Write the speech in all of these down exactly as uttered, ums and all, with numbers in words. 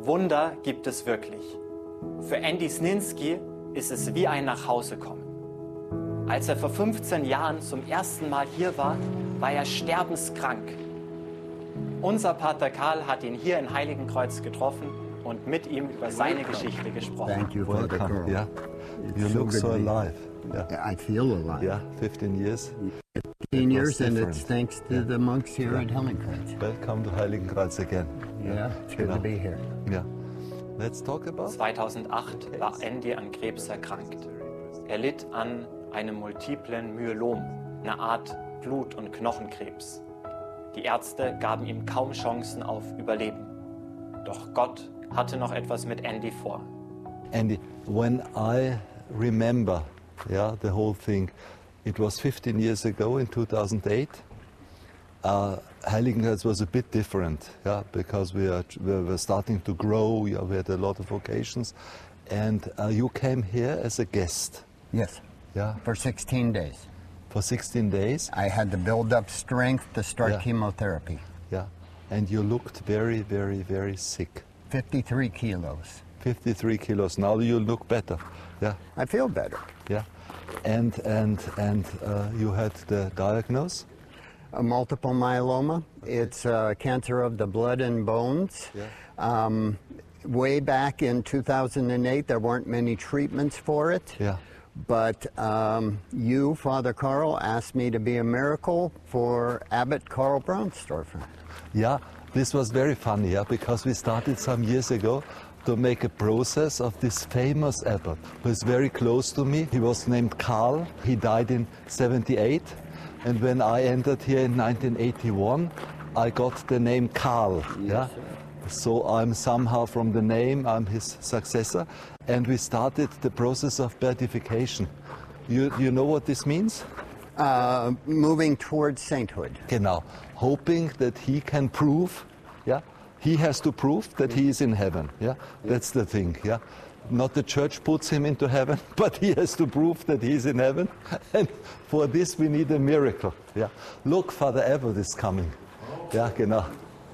Wunder gibt es wirklich. Für Andy Snitski ist es wie ein Nachhausekommen. Als er vor fünfzehn Jahren zum ersten Mal hier war, war er sterbenskrank. Unser Pater Karl hat ihn hier in Heiligenkreuz getroffen und mit ihm über seine Geschichte gesprochen. Thank you, Father Karl. Yeah, you so look good so to be- alive. Yeah, I feel alive. yeah, fifteen years. fifteen It years, was and different. it's thanks to Yeah. the monks here Yeah. at Heiligenkreuz. Welcome to Heiligenkreuz again. Yeah, it's good Genau. to be here. Yeah, let's talk about. zweitausendacht war Andy an Krebs erkrankt. Er litt an einem multiplen Myelom, einer Art Blut- und Knochenkrebs. Die Ärzte gaben ihm kaum Chancen auf Überleben. Doch Gott hatte noch etwas mit Andy vor. Andy, when I remember, yeah, the whole thing, it was fifteen years ago in two thousand eight. Uh, Heiligenkreuz was a bit different, yeah, because we, are, we were starting to grow. Yeah, we had a lot of occasions, and uh, you came here as a guest, Yes, yeah, for sixteen days. for sixteen days, I had to build up strength to start Yeah. chemotherapy. yeah, and you looked very, very, very sick. fifty-three kilos. fifty-three kilos. Now you look better, yeah, I feel better. yeah, and and and uh, you had the diagnosis. A multiple myeloma. It's uh, cancer of the blood and bones. Yeah. Um, way back in two thousand eight, there weren't many treatments for it. Yeah. But um, you, Father Karl, asked me to be a miracle for Abbot Karl Braunstorfer. Yeah, this was very funny, yeah, because we started some years ago to make a process of this famous abbot who is very close to me. He was named Karl. He died in seventy-eight, and when I entered here in nineteen eighty-one, I got the name Karl. Yeah. So I'm somehow from the name, I'm his successor, and we started the process of beatification. You, you know what this means? Uh, moving towards sainthood. Genau. Hoping that he can prove, yeah, he has to prove that he is in heaven, yeah, that's the thing, yeah. Not the church puts him into heaven, but he has to prove that he is in heaven, and for this we need a miracle, yeah. Look, Father Abbot is coming, yeah, genau.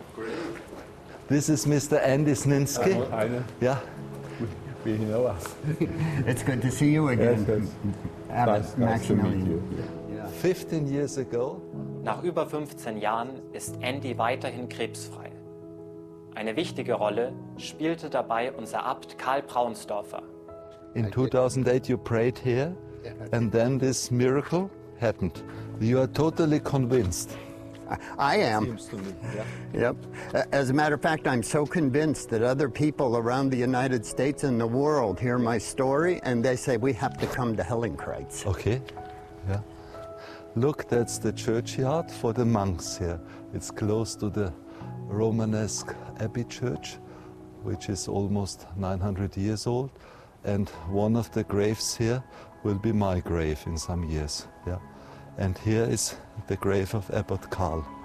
This is Mister Andy Snitski, Hi, yeah. we know us. It's good to see you again, Yes, yes. Abbot Nice, nice to meet Maximilian. you. fifteen years ago, Nach über fünfzehn Jahren ist Andy weiterhin krebsfrei. Eine wichtige Rolle spielte dabei unser Abt Karl Braunstorfer. in two thousand eight you prayed here, and then this miracle happened. You are totally convinced. I am. Seems to me, yeah. Yep. A- As a matter of fact, I'm so convinced that other people around the United States and the world hear my story and they say, we have to come to Hellenkreuz. Okay, yeah. Look, that's the churchyard for the monks here. It's close to the Romanesque Abbey Church, which is almost nine hundred years old. And one of the graves here will be my grave in some years. Yeah. And here is the grave of Abbot Karl.